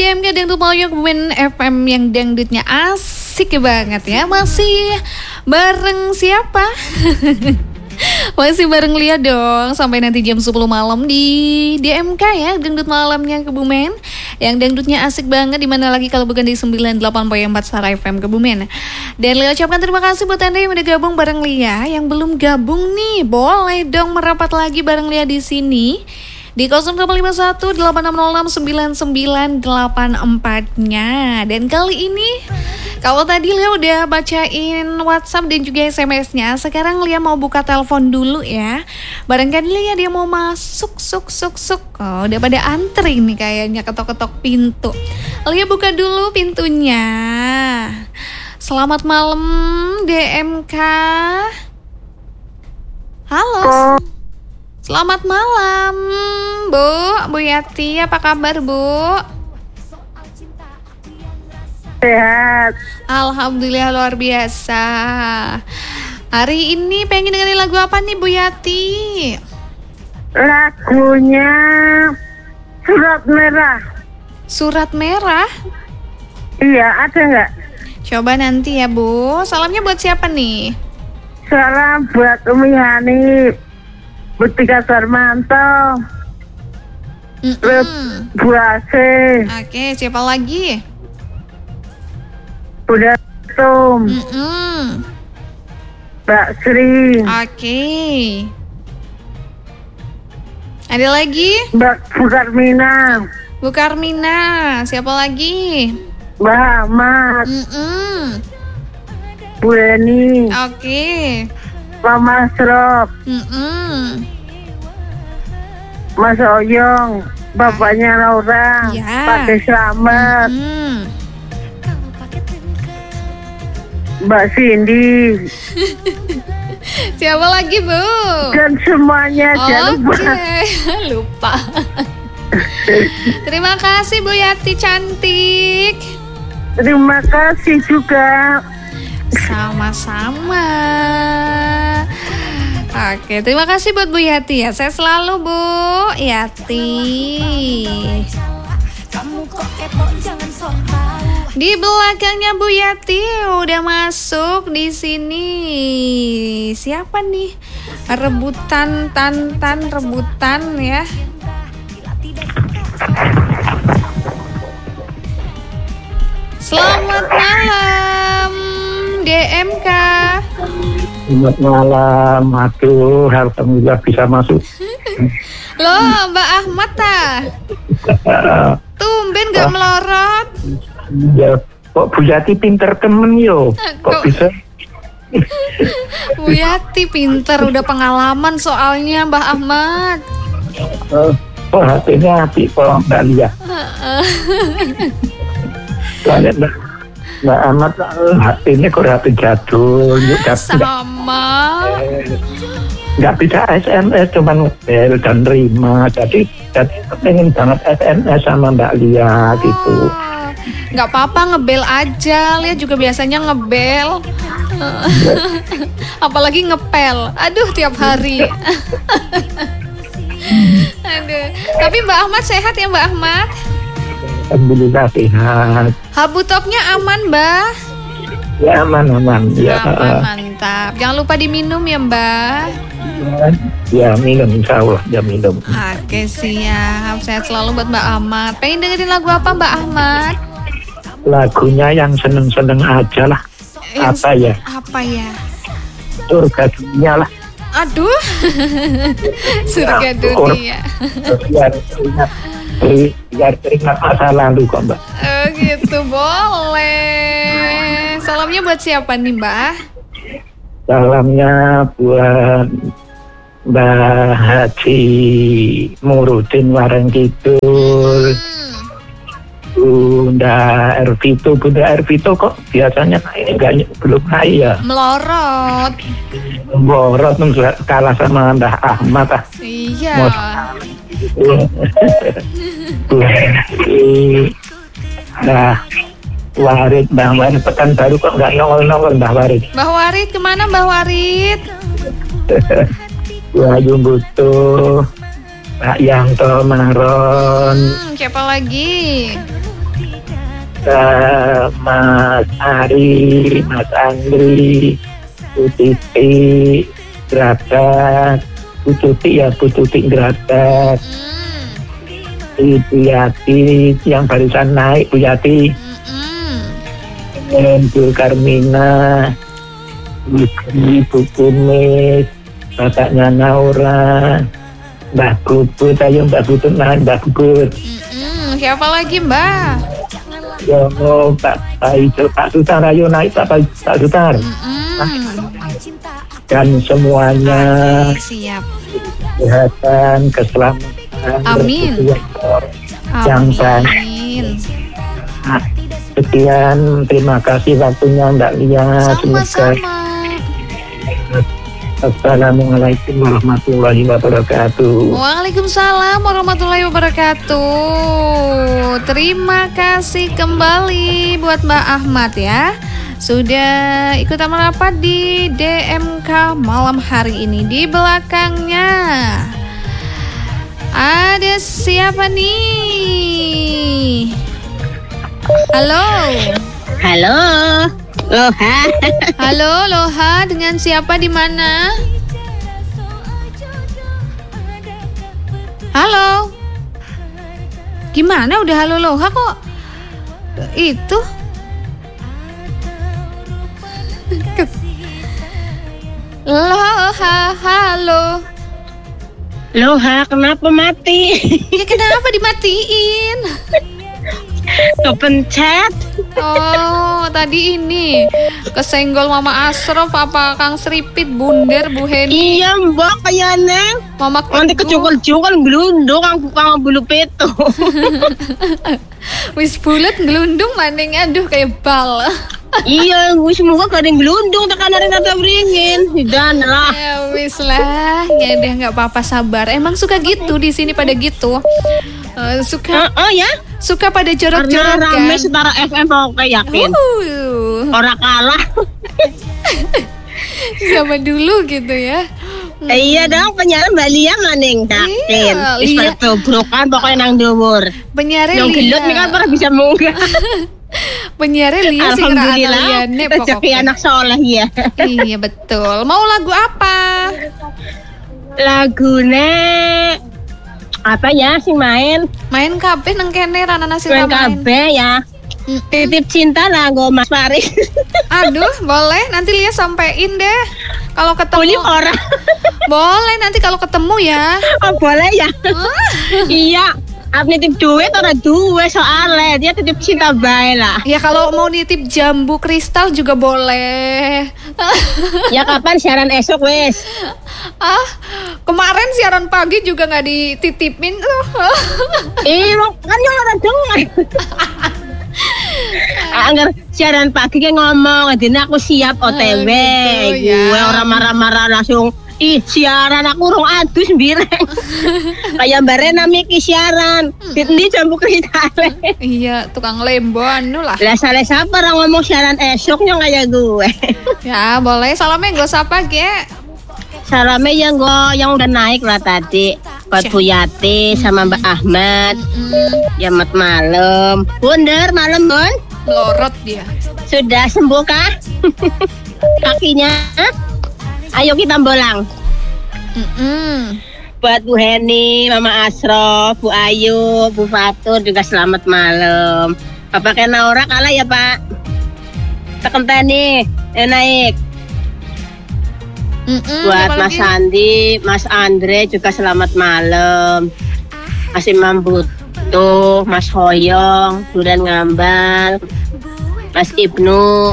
DMK Dangdut Melayu Kebumen FM yang dangdutnya asik banget ya. Masih bareng siapa? Masih bareng Lia dong. Sampai nanti jam 10 malam di DMK ya, Dangdut Malamnya Kebumen. Yang dangdutnya asik banget, dimana lagi kalau bukan di 98.4 Sara FM Kebumen. Dan Lia ucapkan terima kasih buat Anda yang udah gabung bareng Lia. Yang belum gabung nih, boleh dong merapat lagi bareng Lia di sini di 0851-8606-9984-nya. Dan kali ini, kalau tadi Lia udah bacain WhatsApp dan juga SMS-nya, sekarang Lia mau buka telepon dulu ya. Barangkali Lia dia mau masuk, Oh, udah pada antri nih kayaknya, ketok-ketok pintu. Lia buka dulu pintunya. Selamat malam DMK. Halo. Selamat malam, Bu Yati, apa kabar Bu? Sehat. Alhamdulillah luar biasa. Hari ini pengen dengerin lagu apa nih Bu Yati? Lagunya Surat Merah. Surat Merah? Iya, ada nggak? Coba nanti ya Bu. Salamnya buat siapa nih? Salam buat Umi Hanif, Butika Sarmanto, Bu Ase. Oke, siapa lagi? Bunda Tum, Mbak Sri. Oke. Ada lagi? Mbak Bu Karmina. Bu Karmina. Siapa lagi? Mbak Ahmad. Bu Eni. Oke. Pak Masrok. Mas Oyong. Bapaknya Laura. Ya. Pak Slamet. Mbak Cindy. Siapa lagi Bu? Dan semuanya jangan lupa. Lupa. Terima kasih Bu Yati cantik. Terima kasih juga. Sama-sama. Oke, terima kasih buat Bu Yati ya. Saya selalu Bu Yati. Di belakangnya Bu Yati udah masuk di sini. Siapa nih? Rebutan ya. Selamat malam DMK. Selamat malam, aduh, alhamdulillah bisa masuk. Loh, Mbak Ahmad tumben gak melorot. Ya, kok Bu Yati pinter temen yo. Kok bisa? Bu Yati pinter, udah pengalaman soalnya Mbak Ahmad. Oh, hatinya hati kok Mbak Lia. Soalnya Mbak Ahmad hatinya kok hati jadul. Sama. Nggak bisa SMS, cuman ngepel dan terima. Jadi pengen banget SMS sama Mbak Lia gitu. Nggak apa-apa, ngebel aja. Lia juga biasanya ngebel. Apalagi ngepel. Aduh, tiap hari. Aduh. Tapi Mbak Ahmad sehat ya Mbak Ahmad? Alhamdulillah sehat. Habutopnya aman Mbak? Ya aman. Ya, aman, mantap. Jangan lupa diminum ya Mbak. Ya minum, insya Allah ya minum. Oke siap. Sehat selalu buat Mbak Ahmad. Pengen dengerin lagu apa Mbak Ahmad? Lagunya yang seneng-seneng aja lah. Apa ya? Surga Dunia lah. Aduh. Surga Dunia. Biar teringat masa lalu kok Mbak. Oh gitu, boleh. Salamnya buat siapa nih Mbak? Salamnya buat Mbak Haji Murudin Wareng Kidul. Bunda Ervito kok biasanya belum naik ya. Melorot kalah sama Mbah Ahmad ah. Iya. Nah, Warid, Mbah Warid Pekanbaru kok nggak nongol Mbah Warid. Mbah Warid kemana Mbah Warid? Wahyu Butuh, Pak Yanto Maron. Siapa lagi? Mas Ari, Mas Andri, Bu Titi, Gradat, Bu Tuti Gradat, Ibu Yati yang barusan naik, Bu Yati, Bu Karmina, Ibu Kumis, bapaknya Naura, Mbak Bubut, ayo Mbak Bubut, Mbak Bubut. Siapa lagi Mbak? Ya mau Pak Sutar, ayo naik Pak Sutar. Dan semuanya siap. Kesehatan, keselamatan. Amin. Yang banyak. Amin. Sekian, terima kasih waktunya Mbak Lia. Sama-sama. Assalamualaikum warahmatullahi wabarakatuh. Waalaikumsalam warahmatullahi wabarakatuh. Terima kasih kembali buat Mbak Ahmad ya. Sudah ikutan merapat di DMK malam hari ini. Di belakangnya ada siapa nih? Halo. Halo, Loha. Halo Loha, dengan siapa di mana? Halo. Gimana udah halo Loha kok? Itu. Loha, halo. Loha, kenapa mati? Ya kenapa dimatiin? Kepencet. Oh, tadi ini kesenggol Mama Asrof apa Kang Seripit, Bundar, Bu Heni. Iya, Mbak, kayaknya. Mama Nanti kecukul-cukul gelundung kang bulu peto. Wis bulet gelundung maning, aduh kayak bal. Iya, wis semoga gak ada yang gelundung tekan hari nata beringin. Dan lah. Ya wis lah, ya deh nggak apa-apa, sabar. Emang suka gitu di sini pada gitu. Suka ya. Suka pada Karena jorok-jorok kan. rame setara FM pokoknya yakin. Orang kalah. Zaman dulu gitu ya. Iya dong, penyiar Mbak Lia maning yakin. Wis pada tobrokan pokoknya nang dhuwur. Penyiar Yang gelut nih kan pernah bisa munggah. Penyiar Lia sih Alhamdulillah, rezeki anak soleh ya. Iya betul. Mau lagu apa? Lagune apa ya sing main? Main kabeh nang kene Rana Nasir Main main. kabeh ya. Titip cinta lah nggo Mas Faris. Aduh, boleh nanti Lia sampein deh. Kalau ketemu orang. Boleh nanti kalau ketemu ya. Oh, boleh ya. Iya. Aku nitip duit orang duwe soalnya dia titip cinta bae lah. Ya kalau mau nitip jambu kristal juga boleh. Ya kapan siaran esok wes? Kemarin siaran pagi juga nggak dititipin tuh. Kan yang orang dengar. Angger siaran pagi kayak ngomong, "Dina aku siap OTW." Gitu, gue ya. orang marah-marah langsung. Siaran aku urung adus mbireng. Kayak Mbak Rena Miki siaran. Ini jambu kristal. Iya, tukang lembo anu lah. Lah siapa orang ngomong siaran esoknya kayak gue. Ya, boleh. Salamnya nggak usah pagi. Salamnya yang udah naik lah tadi. Buat Bu Yati sama Mbak Ahmad. Jamat malam. Bundar malam, Bun. Melorot dia. Sudah sembuh kah? Kakinya? Ayo kita bolang. Buat Bu Heni, Mama Asrof, Bu Ayu, Bu Fatur juga selamat malam. Bapak Kenaura kalah ya Pak. Tekan tani, naik. Buat Mas Sandi, Mas Andre juga selamat malam. Mas Imam Butuh, Mas Hoyong, Duran Ngambal, Mas Ibnu,